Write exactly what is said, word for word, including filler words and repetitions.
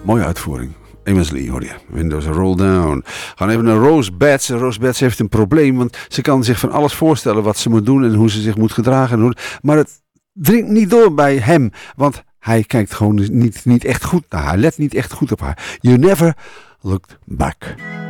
Mooie uitvoering. Amos Lee hoor je. Windows Roll Down. Gaan even naar Rose Betts. Rose Betts heeft een probleem, want ze kan zich van alles voorstellen wat ze moet doen en hoe ze zich moet gedragen. Maar het dringt niet door bij hem, want hij kijkt gewoon niet, niet echt goed naar haar. Hij let niet echt goed op haar. You never looked back.